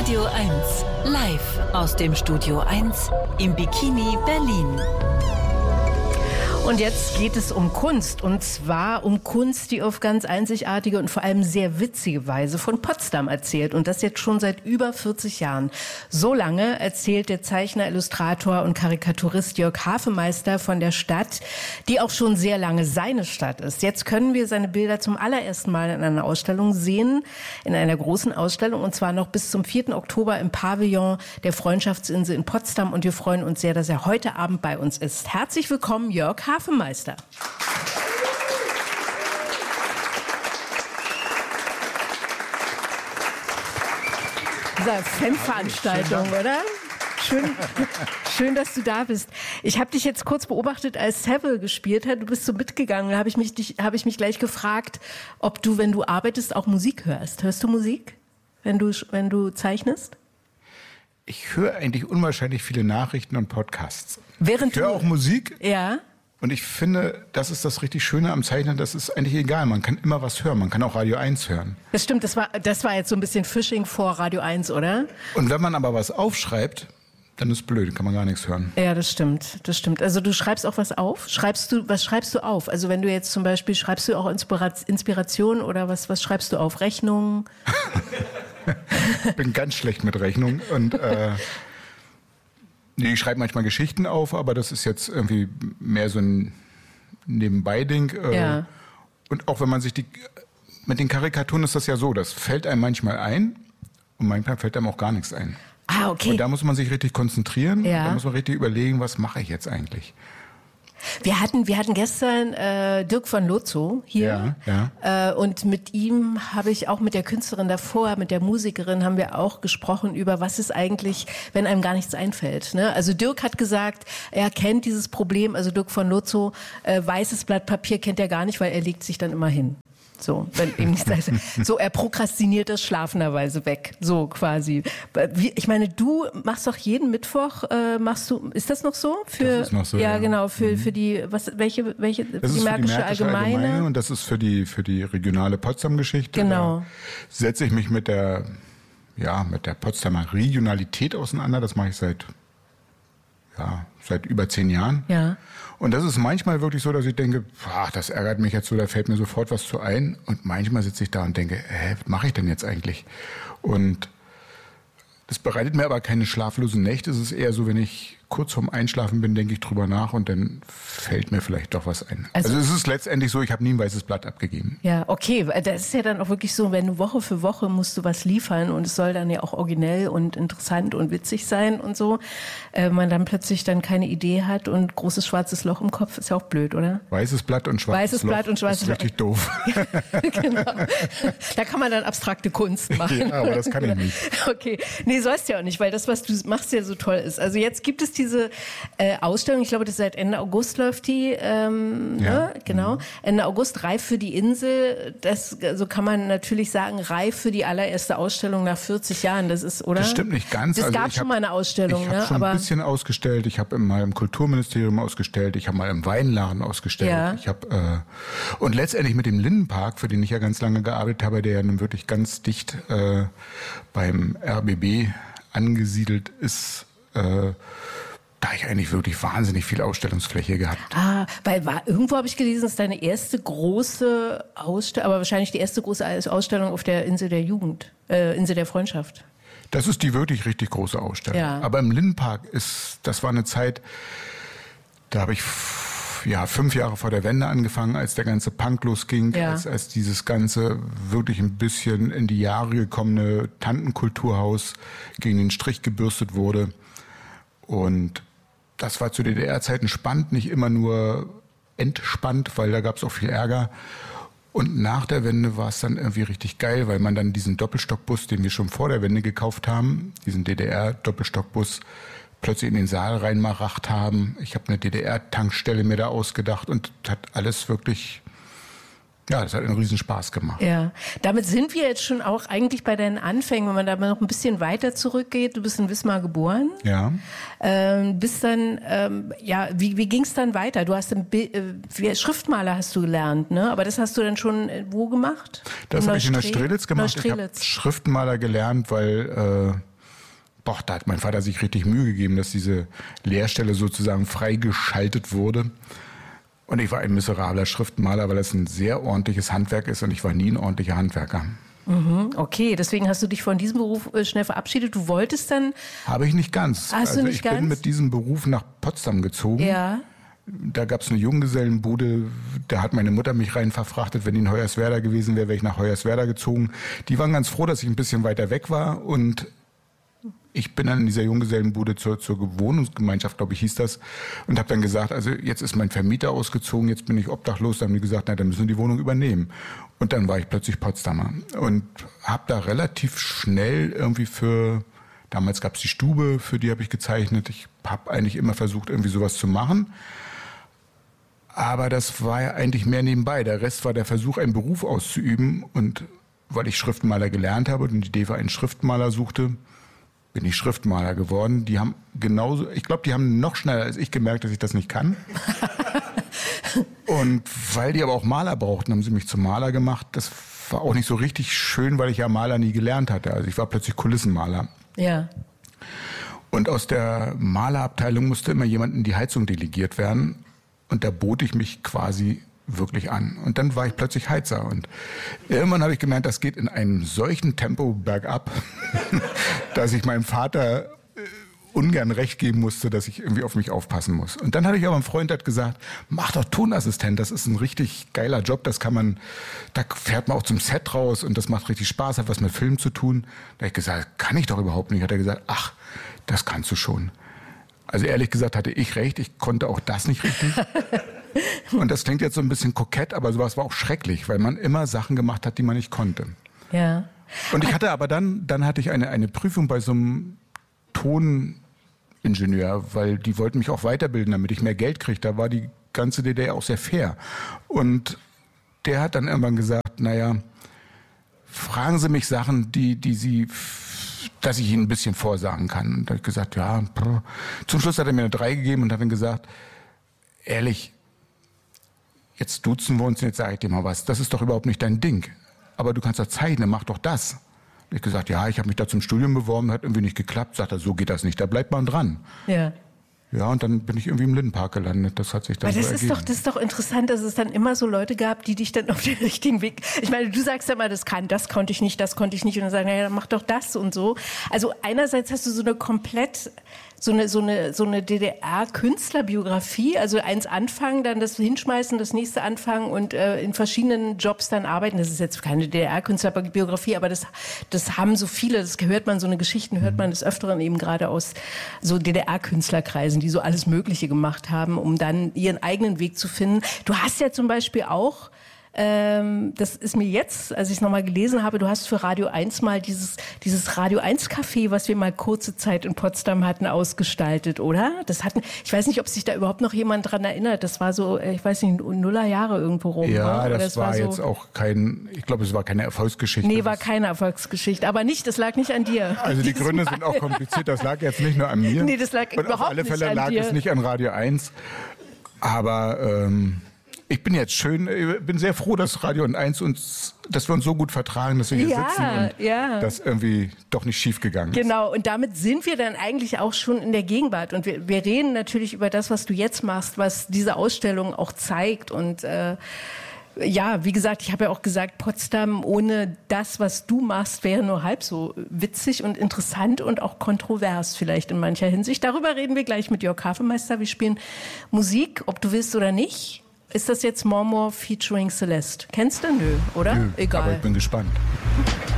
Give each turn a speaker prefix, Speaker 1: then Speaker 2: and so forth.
Speaker 1: Radio 1, live aus dem Studio 1 im Bikini Berlin.
Speaker 2: Und jetzt geht es um Kunst, und zwar um Kunst, die auf ganz einzigartige und vor allem sehr witzige Weise von Potsdam erzählt, und das jetzt schon seit über 40 Jahren. So lange erzählt der Zeichner, Illustrator und Karikaturist Jörg Hafemeister von der Stadt, die auch schon sehr lange seine Stadt ist. Jetzt können wir seine Bilder zum allerersten Mal in einer Ausstellung sehen, in einer großen Ausstellung, und zwar noch bis zum 4. Oktober im Pavillon der Freundschaftsinsel in Potsdam, und wir freuen uns sehr, dass er heute Abend bei uns ist. Herzlich willkommen, Jörg Hafemeister. Diese Fanveranstaltung, oder? Schön, dass du da bist. Ich habe dich jetzt kurz beobachtet, als Seville gespielt hat. Du bist so mitgegangen. Da habe ich mich gleich gefragt, ob du, wenn du arbeitest, auch Musik hörst. Hörst du Musik, wenn du zeichnest?
Speaker 3: Ich höre eigentlich unwahrscheinlich viele Nachrichten und Podcasts.
Speaker 2: Ich
Speaker 3: höre auch Musik.
Speaker 2: Ja.
Speaker 3: Und ich finde, das ist das richtig Schöne am Zeichnen, das ist eigentlich egal. Man kann immer was hören, man kann auch Radio 1 hören.
Speaker 2: Das stimmt, das war jetzt so ein bisschen Phishing vor Radio 1, oder?
Speaker 3: Und wenn man aber was aufschreibt, dann ist es blöd, kann man gar nichts hören.
Speaker 2: Ja, das stimmt. Also du schreibst auch was auf? Was schreibst du auf? Also wenn du jetzt zum Beispiel, schreibst du auch Inspiration oder was schreibst du auf? Rechnungen?
Speaker 3: Ich bin ganz schlecht mit Rechnung und ich schreibe manchmal Geschichten auf, aber das ist jetzt irgendwie mehr so ein Nebenbei-Ding.
Speaker 2: Ja.
Speaker 3: Und auch wenn man sich mit den Karikaturen ist das ja so, das fällt einem manchmal ein und manchmal fällt einem auch gar nichts ein.
Speaker 2: Ah, okay.
Speaker 3: Und da muss man sich richtig konzentrieren,
Speaker 2: ja.
Speaker 3: Da muss man richtig überlegen, was mache ich jetzt eigentlich.
Speaker 2: Wir hatten gestern Dirk von Lozo hier,
Speaker 3: ja.
Speaker 2: Und mit ihm habe ich auch, mit der Künstlerin davor, mit der Musikerin, haben wir auch gesprochen über, was ist eigentlich, wenn einem gar nichts einfällt. Ne? Also Dirk hat gesagt, er kennt dieses Problem, also Dirk von Lozo, weißes Blatt Papier kennt er gar nicht, weil er legt sich dann immer hin. So, wenn ihm nichts heißt. So, er prokrastiniert das schlafenderweise weg. So quasi. Ich meine, du machst doch jeden Mittwoch, ist das noch so?
Speaker 3: Das ist noch so,
Speaker 2: ja. Genau, für die, welche,
Speaker 3: das
Speaker 2: die
Speaker 3: ist
Speaker 2: Märkische
Speaker 3: für die
Speaker 2: Allgemeine?
Speaker 3: Und das ist für die regionale Potsdam-Geschichte.
Speaker 2: Genau.
Speaker 3: Da setze ich mich mit der Potsdamer Regionalität auseinander. Das mache ich seit über 10 Jahren.
Speaker 2: Ja.
Speaker 3: Und das ist manchmal wirklich so, dass ich denke, das ärgert mich jetzt so, da fällt mir sofort was zu ein. Und manchmal sitze ich da und denke, was mache ich denn jetzt eigentlich? Und das bereitet mir aber keine schlaflosen Nächte. Es ist eher so, wenn ich kurz vorm Einschlafen bin, denke ich drüber nach und dann fällt mir vielleicht doch was ein. Also es ist letztendlich so, ich habe nie ein weißes Blatt abgegeben.
Speaker 2: Ja, okay. Das ist ja dann auch wirklich so, wenn du Woche für Woche musst du was liefern und es soll dann ja auch originell und interessant und witzig sein und so. Man dann plötzlich dann keine Idee hat und großes schwarzes Loch im Kopf, ist ja auch blöd, oder?
Speaker 3: Weißes Blatt und schwarzes Loch ist richtig doof.
Speaker 2: Genau. Da kann man dann abstrakte Kunst machen.
Speaker 3: Ja, aber das kann ich nicht.
Speaker 2: Okay. Nee, sollst ja auch nicht, weil das, was du machst, ja so toll ist. Also jetzt gibt es diese Ausstellung, ich glaube, das seit Ende August läuft die, ne? Genau. Ende August, reif für die Insel. Das, so kann man natürlich sagen, reif für die allererste Ausstellung nach 40 Jahren. Das ist, oder?
Speaker 3: Das stimmt nicht ganz.
Speaker 2: Es gab schon mal eine Ausstellung,
Speaker 3: ich habe schon ein bisschen ausgestellt. Ich habe mal im Kulturministerium ausgestellt. Ich habe mal im Weinladen ausgestellt.
Speaker 2: Ja.
Speaker 3: Ich habe und letztendlich mit dem Lindenpark, für den ich ja ganz lange gearbeitet habe, der ja nun wirklich ganz dicht beim RBB angesiedelt ist, da ich eigentlich wirklich wahnsinnig viel Ausstellungsfläche gehabt.
Speaker 2: Weil irgendwo habe ich gelesen, es ist deine erste große Ausstellung, aber wahrscheinlich die erste große Ausstellung auf der Insel der Jugend, Insel der Freundschaft.
Speaker 3: Das ist die wirklich richtig große Ausstellung.
Speaker 2: Ja.
Speaker 3: Aber im Lindenpark das war eine Zeit, da habe ich 5 Jahre vor der Wende angefangen, als der ganze Punk losging, als dieses ganze wirklich ein bisschen in die Jahre gekommene Tantenkulturhaus gegen den Strich gebürstet wurde. Und das war zu DDR-Zeiten spannend, nicht immer nur entspannt, weil da gab es auch viel Ärger. Und nach der Wende war es dann irgendwie richtig geil, weil man dann diesen Doppelstockbus, den wir schon vor der Wende gekauft haben, diesen DDR-Doppelstockbus, plötzlich in den Saal reinmaracht haben. Ich habe eine DDR-Tankstelle mir da ausgedacht und hat alles wirklich, das hat einen riesen Spaß gemacht. Ja,
Speaker 2: damit sind wir jetzt schon auch eigentlich bei deinen Anfängen, wenn man da mal noch ein bisschen weiter zurückgeht. Du bist in Wismar geboren.
Speaker 3: Ja.
Speaker 2: Bist dann, wie ging es dann weiter? Du hast Schriftmaler hast du gelernt, ne? Aber das hast du dann schon wo gemacht?
Speaker 3: Das habe ich in Neustrelitz gemacht. Ich habe Schriftmaler gelernt, weil da hat mein Vater sich richtig Mühe gegeben, dass diese Lehrstelle sozusagen freigeschaltet wurde. Und ich war ein miserabler Schriftmaler, weil das ein sehr ordentliches Handwerk ist und ich war nie ein ordentlicher Handwerker.
Speaker 2: Okay, deswegen hast du dich von diesem Beruf schnell verabschiedet. Du wolltest dann...
Speaker 3: Habe ich nicht ganz.
Speaker 2: Hast du nicht
Speaker 3: ich
Speaker 2: ganz?
Speaker 3: bin mit diesem Beruf nach Potsdam gezogen.
Speaker 2: Ja.
Speaker 3: Da gab es eine Junggesellenbude, da hat meine Mutter mich rein verfrachtet. Wenn die in Hoyerswerda gewesen wäre, wäre ich nach Hoyerswerda gezogen. Die waren ganz froh, dass ich ein bisschen weiter weg war und ich bin dann in dieser Junggesellenbude zur Wohnungsgemeinschaft, glaube ich, hieß das, und habe dann gesagt, also jetzt ist mein Vermieter ausgezogen, jetzt bin ich obdachlos. Dann haben die gesagt, na, dann müssen wir die Wohnung übernehmen. Und dann war ich plötzlich Potsdamer und habe da relativ schnell irgendwie damals gab es die Stube, für die habe ich gezeichnet. Ich habe eigentlich immer versucht, irgendwie sowas zu machen. Aber das war ja eigentlich mehr nebenbei. Der Rest war der Versuch, einen Beruf auszuüben. Und weil ich Schriftmaler gelernt habe und die Deva einen Schriftmaler suchte, bin ich Schriftmaler geworden. Die haben ich glaube, die haben noch schneller als ich gemerkt, dass ich das nicht kann. Und weil die aber auch Maler brauchten, haben sie mich zum Maler gemacht. Das war auch nicht so richtig schön, weil ich ja Maler nie gelernt hatte. Also ich war plötzlich Kulissenmaler.
Speaker 2: Ja.
Speaker 3: Und aus der Malerabteilung musste immer jemand in die Heizung delegiert werden. Und da bot ich mich quasi wirklich an. Und dann war ich plötzlich Heizer. Und irgendwann habe ich gemerkt, das geht in einem solchen Tempo bergab, dass ich meinem Vater ungern recht geben musste, dass ich irgendwie auf mich aufpassen muss. Und dann hatte ich aber einen Freund, der hat gesagt, mach doch Tonassistent, das ist ein richtig geiler Job, da fährt man auch zum Set raus und das macht richtig Spaß, hat was mit Film zu tun. Da habe ich gesagt, kann ich doch überhaupt nicht. Hat er gesagt, ach, das kannst du schon. Also ehrlich gesagt hatte ich recht, ich konnte auch das nicht richtig. Und das klingt jetzt so ein bisschen kokett, aber sowas war auch schrecklich, weil man immer Sachen gemacht hat, die man nicht konnte.
Speaker 2: Ja.
Speaker 3: Und ich hatte aber dann hatte ich eine Prüfung bei so einem Toningenieur, weil die wollten mich auch weiterbilden, damit ich mehr Geld kriege. Da war die ganze DDR auch sehr fair. Und der hat dann irgendwann gesagt, naja, fragen Sie mich Sachen, dass ich Ihnen ein bisschen vorsagen kann. Und da habe ich gesagt, ja. Zum Schluss hat er mir eine 3 gegeben und hat dann gesagt, ehrlich, jetzt duzen wir uns und jetzt sage ich dir mal was. Das ist doch überhaupt nicht dein Ding. Aber du kannst doch zeichnen, mach doch das. Ich gesagt, ja, ich habe mich da zum Studium beworben, hat irgendwie nicht geklappt. Sagt er, so geht das nicht, da bleibt man dran.
Speaker 2: Ja.
Speaker 3: Ja, und dann bin ich irgendwie im Lindenpark gelandet. Das hat sich dann
Speaker 2: aber
Speaker 3: so ergeben.
Speaker 2: Das ist doch interessant, dass es dann immer so Leute gab, die dich dann auf den richtigen Weg... Ich meine, du sagst ja mal, das konnte ich nicht. Und dann sagen, naja, dann mach doch das und so. Also einerseits hast du so eine komplett... So eine DDR-Künstlerbiografie, also eins anfangen, dann das hinschmeißen, das nächste anfangen und in verschiedenen Jobs dann arbeiten. Das ist jetzt keine DDR-Künstlerbiografie, aber das haben so viele, das hört man, so eine Geschichten hört man des Öfteren eben gerade aus so DDR-Künstlerkreisen, die so alles Mögliche gemacht haben, um dann ihren eigenen Weg zu finden. Du hast ja zum Beispiel auch, das ist mir jetzt, als ich es nochmal gelesen habe, du hast für Radio 1 mal dieses Radio 1 Café, was wir mal kurze Zeit in Potsdam hatten, ausgestaltet, oder? Ich weiß nicht, ob sich da überhaupt noch jemand dran erinnert. Das war so, ich weiß nicht, Nullerjahre irgendwo rum.
Speaker 3: Ja, das war so, jetzt auch ich glaube, es war keine Erfolgsgeschichte.
Speaker 2: Nee, war keine Erfolgsgeschichte. Aber das lag nicht an dir.
Speaker 3: Also die Gründe sind auch kompliziert. Das lag jetzt nicht nur an mir.
Speaker 2: Nee, das lag überhaupt nicht an dir.
Speaker 3: Auf alle Fälle lag es nicht an Radio 1. Aber ich bin jetzt bin sehr froh, dass Radio 1 dass wir uns so gut vertragen, dass wir hier sitzen und das irgendwie doch nicht schief gegangen ist. Genau,
Speaker 2: und damit sind wir dann eigentlich auch schon in der Gegenwart. Und wir reden natürlich über das, was du jetzt machst, was diese Ausstellung auch zeigt. Und ja, wie gesagt, ich habe ja auch gesagt, Potsdam ohne das, was du machst, wäre nur halb so witzig und interessant und auch kontrovers vielleicht in mancher Hinsicht. Darüber reden wir gleich mit Jörg Hafemeister. Wir spielen Musik, ob du willst oder nicht. Ist das jetzt More featuring Celeste? Kennst du? Nö, oder?
Speaker 3: Nö,
Speaker 2: egal.
Speaker 3: Aber ich bin gespannt.